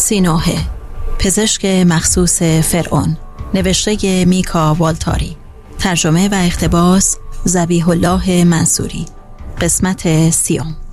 سینوحه، پزشک مخصوص فرعون، نوشته میکا والتاری، ترجمه و اقتباس ذبیح الله منصوری. قسمت 30.